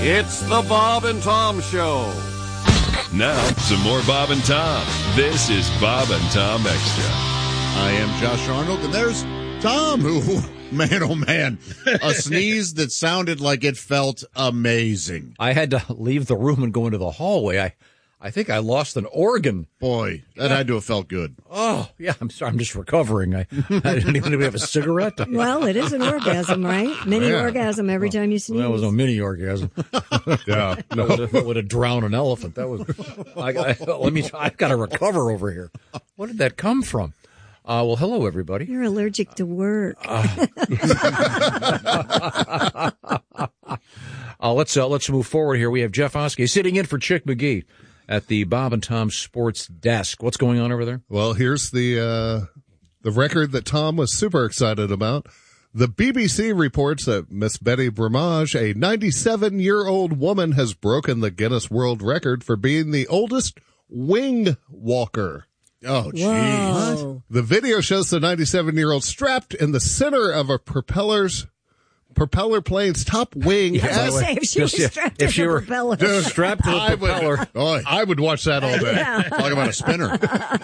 It's the Bob and Tom Show. Now, some more Bob and Tom. This is Bob and Tom Extra. I am Josh Arnold, and there's Tom, who, man, oh man, a sneeze that sounded like it felt amazing. I had to leave the room and go into the hallway. I think I lost an organ. Boy, that had to have felt good. Oh, yeah, I'm sorry. I'm just recovering. I didn't even have a cigarette. Well, it is an orgasm, right? Mini orgasm every time you sneeze. That was a mini orgasm. Yeah. That would have drowned an elephant. That was. I've got to recover over here. What did that come from? Well, hello, everybody. You're allergic to work. Let's move forward here. We have Jeff Oskey sitting in for Chick McGee at the Bob and Tom Sports Desk. What's going on over there? Well, here's the record that Tom was super excited about. The BBC reports that Miss Betty Bramage, a 97-year-old woman, has broken the Guinness World Record for being the oldest wing walker. Oh, jeez. The video shows the 97-year-old strapped in the center of a propeller plane's top wing. I was going to say, if she was strapped to the propeller. Strapped to the propeller. I would watch that all day. Yeah. Talk about a spinner.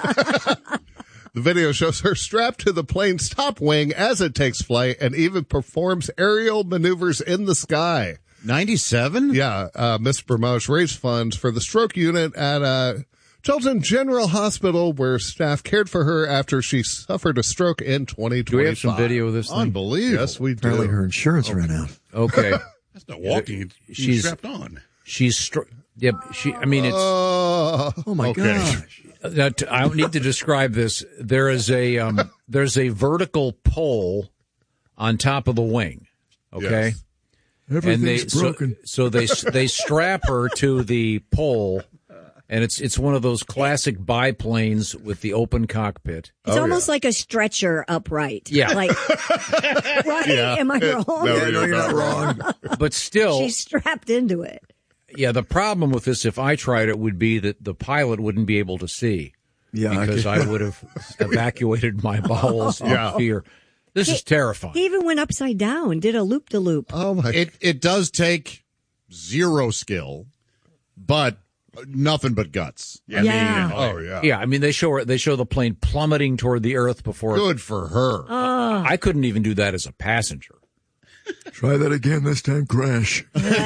The video shows her strapped to the plane's top wing as it takes flight and even performs aerial maneuvers in the sky. 97? Yeah. Miss Bramage raised funds for the stroke unit at Chilton General Hospital, where staff cared for her after she suffered a stroke in 2025. Do we have some video of this thing? Unbelievable. Yes, we do. Apparently her insurance ran out. Okay. That's not walking. She's strapped on. She's I mean, it's. Oh my gosh! I don't need to describe this. There is there's a vertical pole on top of the wing. Okay. Yes. Everything's broken. So they strap her to the pole. And it's one of those classic biplanes with the open cockpit. It's almost like a stretcher upright. Yeah. Like, right? Yeah. Am I wrong? No, you're not wrong. But still, She's strapped into it. yeah, the problem with this, if I tried it, would be that the pilot wouldn't be able to see. Yeah, Because I would have evacuated my bowels in fear. This is terrifying. He even went upside down, did a loop-de-loop. Oh my! It does take zero skill, but nothing but guts. Yeah. Yeah, I mean, they show the plane plummeting toward the earth before. Good for her. I couldn't even do that as a passenger. Try that again. This time, crash.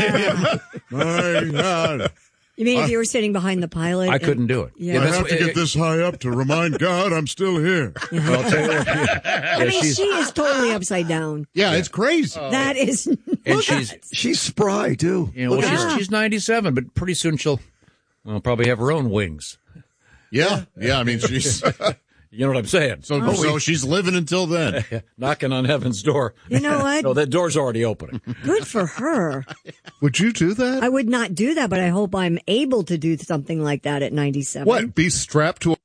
My God. You mean if you were sitting behind the pilot? I couldn't do it. Yeah. I have to get this high up to remind God I'm still here. I'll tell you what, I mean, she is totally upside down. Yeah, it's crazy. That is and She's spry too. you know, well, she's 97, but pretty soon she'll probably have her own wings. Yeah. I mean, she's You know what I'm saying? so she's living until then. Knocking on heaven's door. You know what? No, that door's already opening. Good for her. Would you do that? I would not do that, but I hope I'm able to do something like that at 97. What? Be strapped to a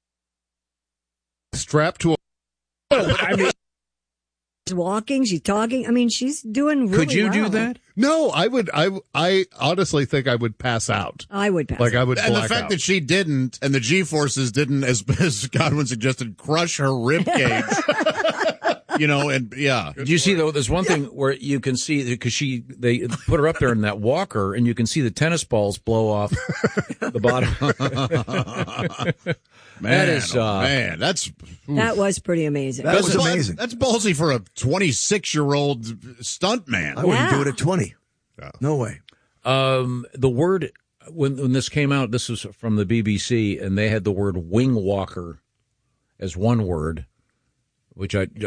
I mean, She's walking, she's talking. I mean, she's doing really could you do well. that? No, I would. I honestly think I would pass out. I would pass. Like I would And the black fact out. that she didn't, and the G-forces didn't, as Godwin suggested, crush her rib cage. And yeah. Did you see though? There's one thing where you can see because they put her up there in that walker, and you can see the tennis balls blow off the bottom. Man, that is man, That was pretty amazing. That was amazing. That's ballsy for a 26-year-old stunt man. I wouldn't Yeah. do it at 20. No way. the word when this came out. This was from the BBC, and they had the word wing walker as one word, which I